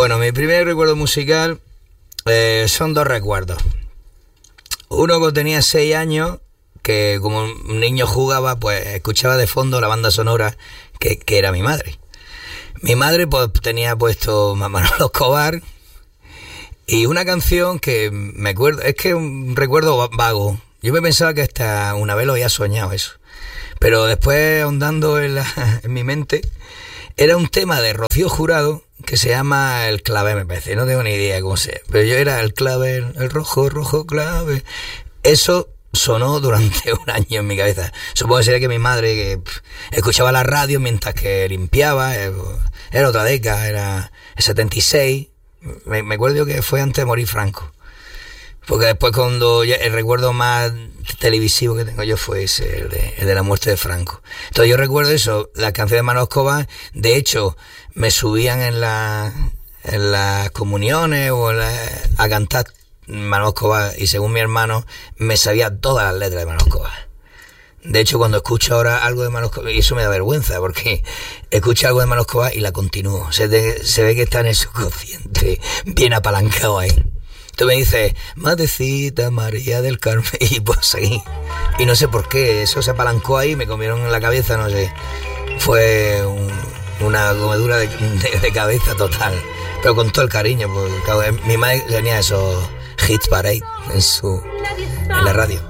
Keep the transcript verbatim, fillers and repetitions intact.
Bueno, mi primer recuerdo musical eh, son dos recuerdos. Uno cuando tenía seis años, que como un niño jugaba, pues escuchaba de fondo la banda sonora que, que era mi madre. Mi madre pues tenía puesto Manolo Escobar y una canción que me acuerdo, es que un recuerdo vago. Yo me pensaba que hasta una vez lo había soñado eso. Pero después, ahondando en, la, en mi mente, era un tema de Rocío Jurado que se llama El Clave, me parece. No tengo ni idea cómo sea. Pero yo era el clave, el rojo, rojo clave. Eso sonó durante un año en mi cabeza. Supongo que sería que mi madre que pff, escuchaba la radio mientras que limpiaba. Eh, era otra década, era el setenta y seis. Me, me acuerdo que fue antes de morir Franco. Porque después cuando ya, el recuerdo más televisivo que tengo yo fue ese, el de, el de la muerte de Franco. Entonces yo recuerdo eso, las canciones de Manolo Escobar. De hecho, me subían en, la, en las comuniones o en la, a cantar Manolo Escobar, y según mi hermano me sabía todas las letras de Manolo Escobar. De hecho, cuando escucho ahora algo de Manolo Escobar, y eso me da vergüenza porque escucho algo de Manolo Escobar y la continúo. Se, de, se ve que está en el subconsciente bien apalancado ahí. Tú me dices, Madrecita María del Carmen, y pues seguí. Y no sé por qué, eso se apalancó ahí, me comieron en la cabeza, no sé. Fue un, una comedura de, de, de cabeza total, pero con todo el cariño, porque claro, mi madre tenía esos hits parade en, su, en la radio.